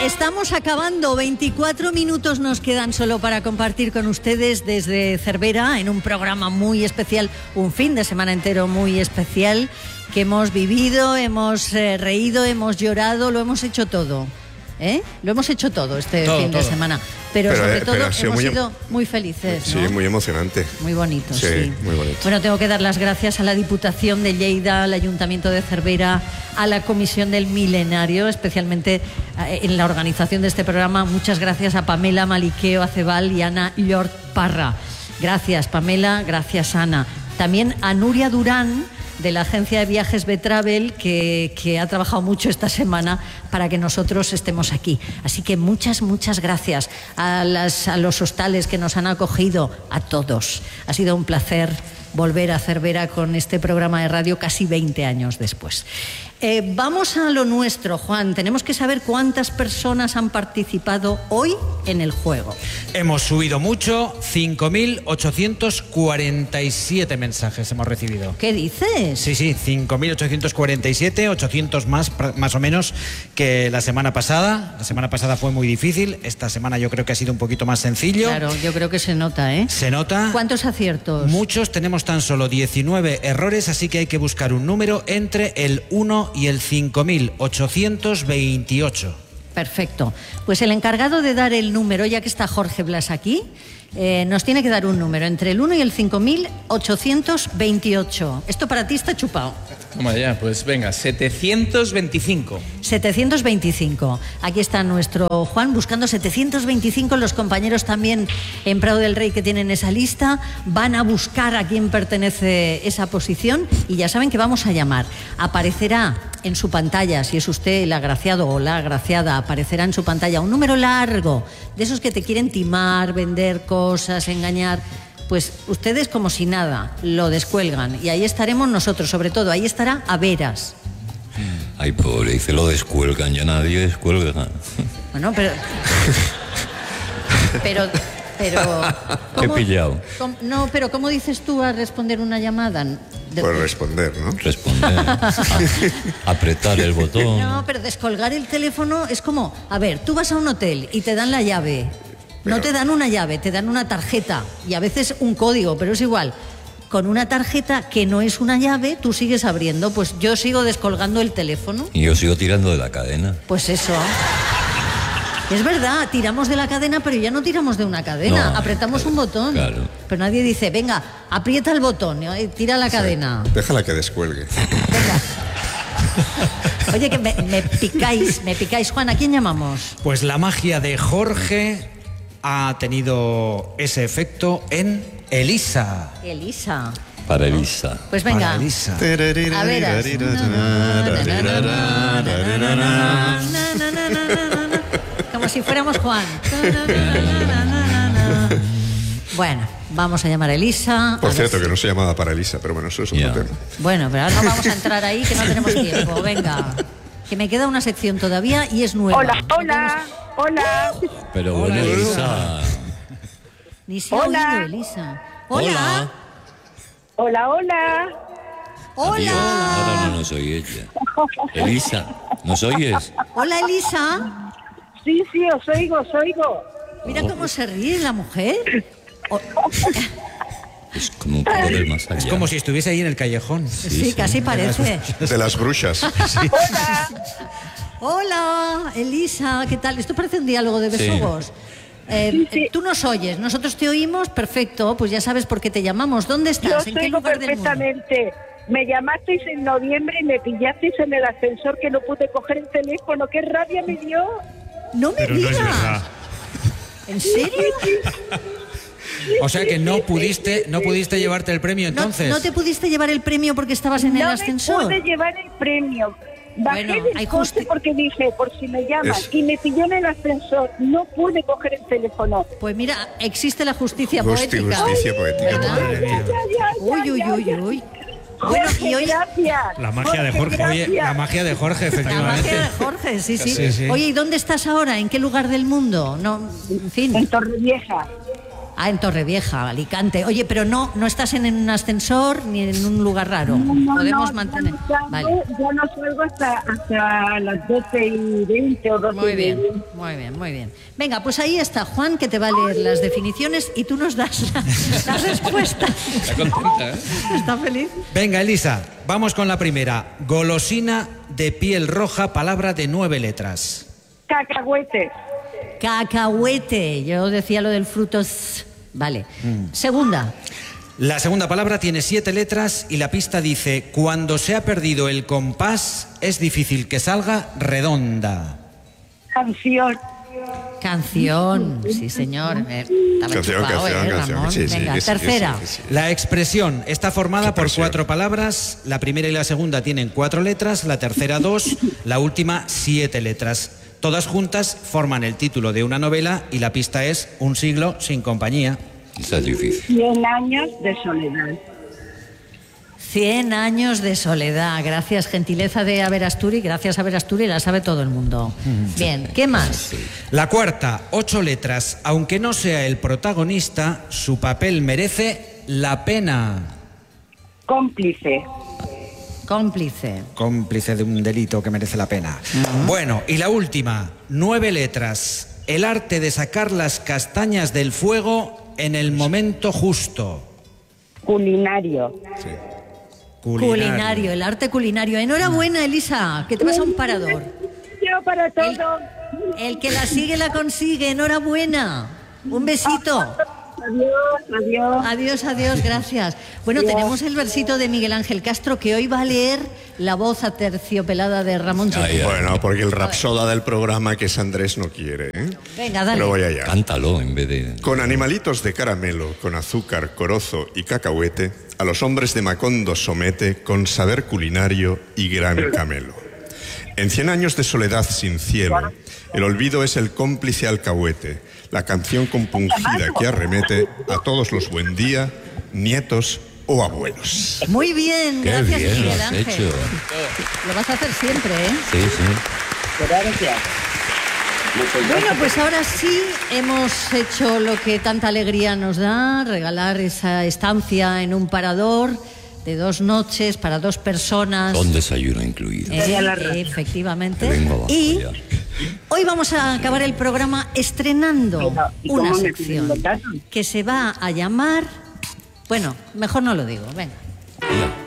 Estamos acabando, 24 minutos nos quedan solo para compartir con ustedes desde Cervera en un programa muy especial, un fin de semana entero muy especial que hemos vivido, hemos reído, hemos llorado, lo hemos hecho todo. Lo hemos hecho todo este fin de semana, pero sobre todo hemos sido muy felices, ¿no? Sí, muy emocionante. Muy bonito, sí. Muy bonito. Bueno, tengo que dar las gracias a la Diputación de Lleida, al Ayuntamiento de Cervera, a la Comisión del Milenario, especialmente en la organización de este programa. Muchas gracias a Pamela Maliqueo Acebal y Ana Llort Parra. Gracias, Pamela, gracias, Ana. También a Nuria Durán, de la agencia de viajes Betravel, que ha trabajado mucho esta semana para que nosotros estemos aquí. Así que muchas gracias a los hostales que nos han acogido, a todos. Ha sido un placer volver a Cervera con este programa de radio casi 20 años después. Vamos a lo nuestro, Juan. Tenemos que saber cuántas personas han participado hoy en el juego. Hemos subido mucho, 5.847 mensajes hemos recibido. ¿Qué dices? Sí, 5.847, 800 más o menos que la semana pasada. La semana pasada fue muy difícil, esta semana yo creo que ha sido un poquito más sencillo. Claro, yo creo que se nota, ¿eh? Se nota. ¿Cuántos aciertos? Muchos, tenemos tan solo 19 errores, así que hay que buscar un número entre el 1 y el 5.828. Perfecto. Pues el encargado de dar el número, ya que está Jorge Blas aquí, nos tiene que dar un número entre el 1 y el 5.828. Esto para ti está chupado. Toma ya, pues venga, 725. 725. Aquí está nuestro Juan buscando 725. Los compañeros también en Prado del Rey que tienen esa lista van a buscar a quién pertenece esa posición y ya saben que vamos a llamar. Aparecerá en su pantalla, si es usted el agraciado o la agraciada, aparecerá en su pantalla un número largo, de esos que te quieren timar, vender cosas, engañar. Pues ustedes como si nada, lo descuelgan y ahí estaremos nosotros, sobre todo, ahí estará Averas. Ay, pobre, dice lo descuelgan, ya nadie descuelga. Bueno, pero he pillado. No, pero ¿cómo dices tú a responder una llamada? Pues responder, ¿no? Responder. Apretar el botón. No, pero descolgar el teléfono es como, a ver, tú vas a un hotel y te dan la llave. No te dan una llave, te dan una tarjeta y a veces un código, pero es igual. Con una tarjeta que no es una llave, tú sigues abriendo. Pues yo sigo descolgando el teléfono. Y yo sigo tirando de la cadena. Pues eso. Es verdad, tiramos de la cadena, pero ya no tiramos de una cadena. No, apretamos un botón. Claro. Pero nadie dice, venga, aprieta el botón, tira la cadena. Déjala que descuelgue. Venga. Oye, que me picáis. Juan, ¿a quién llamamos? Pues la magia de Jorge ha tenido ese efecto en Elisa. Elisa. Para Elisa. Pues venga. Para Elisa. A veras. Como si fuéramos Juan. Bueno, vamos a llamar a Elisa. Por cierto, que no se llamaba para Elisa, pero bueno, eso es otro tema. Bueno, pero ahora no vamos a entrar ahí, que no tenemos tiempo. Venga, que me queda una sección todavía y es nueva. Hola. Pero bueno, Elisa. Ni se ha oído, Elisa. Hola. Hola. Adiós. Ahora no nos oye ella. Elisa, ¿nos oyes? Hola, Elisa. Sí, os oigo. Mira cómo se ríe la mujer. Es como un poco del más allá. Es como si estuviese ahí en el callejón. Sí, casi parece. De las brujas. Sí. Hola, Elisa, ¿qué tal? Esto parece un diálogo de besugos. Sí. Tú nos oyes, nosotros te oímos, perfecto, pues ya sabes por qué te llamamos. ¿Dónde estás? Yo ¿En qué oigo lugar del mundo? perfectamente. Me llamasteis en noviembre y me pillasteis en el ascensor que no pude coger el teléfono. ¡Qué rabia me dio! No me digas. No es verdad. ¿En serio? O sea que no pudiste llevarte el premio entonces. ¿No te pudiste llevar el premio porque estabas en el ascensor? No me pude llevar el premio. Bajé Bueno, del coche porque dije, por si me llaman, y me pilló en el ascensor. No pude coger el teléfono. Pues mira, existe la justicia poética. Justicia poética. ¿Verdad? Uy. Bueno, y hoy gracias. La magia de Jorge. Oye, la magia de Jorge, la efectivamente. magia de Jorge, sí. Sí. Oye, ¿y dónde estás ahora? ¿En qué lugar del mundo? No, en fin. En Torrevieja. Ah, en Torrevieja, Alicante. Oye, pero no estás en un ascensor ni en un lugar raro. No, Podemos mantener. Ya no salgo, Vale. ya no salgo hasta las 12:20 o 12:20. Muy bien, muy bien, muy bien. Venga, pues ahí está Juan, que te va a leer las definiciones y tú nos das la respuesta. Está contenta, ¿eh? ¿Está feliz? Venga, Elisa, vamos con la primera. Golosina de piel roja, palabra de 9 letras. Cacahuetes. Cacahuete. Yo decía lo del fruto. Vale. Segunda. La segunda palabra tiene 7 letras y la pista dice: cuando se ha perdido el compás, es difícil que salga redonda. Canción. Canción. Sí, señor. Estaba Canción, chupado, canción. Ramón. Sí, sí, Venga, que sí, tercera. que sí. La expresión está formada por Expresión. 4 palabras. La primera y la segunda tienen 4 letras, la tercera 2, la última 7 letras. Todas juntas forman el título de una novela y la pista es Un siglo sin compañía. Esa es difícil. 100 años de soledad. 100 años de soledad. Gracias, gentileza de Averasturi. Gracias a Averasturi, la sabe todo el mundo. Bien, ¿qué más? La cuarta, 8 letras. Aunque no sea el protagonista, su papel merece la pena. Cómplice. Cómplice. Cómplice de un delito que merece la pena. Bueno, y la última, 9 letras. El arte de sacar las castañas del fuego en el momento justo. Culinario. Sí. Culinario, el arte culinario. Enhorabuena, Elisa, que te vas a un parador. Yo para todo. El que la sigue la consigue. Enhorabuena. Un besito. Adiós, adiós. Adiós, adiós, gracias. Bueno, tenemos el versito de Miguel Ángel Castro, que hoy va a leer la voz aterciopelada de Ramón Ay, Chico. Bueno, porque el rapsoda del programa, que es Andrés, no quiere, ¿eh? Venga, dale. Pero voy allá. Cántalo en vez de... Con animalitos de caramelo, con azúcar, corozo y cacahuete, a los hombres de Macondo somete con saber culinario y gran camelo. En 100 años de soledad sin cielo, el olvido es el cómplice alcahuete, la canción compungida que arremete a todos los buen día, nietos o abuelos. Muy bien, Qué gracias, bien lo Miguel has Ángel. hecho. Lo vas a hacer siempre, ¿eh? Sí, sí. Bueno, pues ahora sí hemos hecho lo que tanta alegría nos da, regalar esa estancia en un parador de 2 noches para 2 personas. Con desayuno incluido. Efectivamente. Te vengo abajo Y ya. hoy vamos a acabar el programa estrenando ¿Y una cómo me sección piden los datos? que se va a llamar... Bueno, mejor no lo digo, venga. Ya.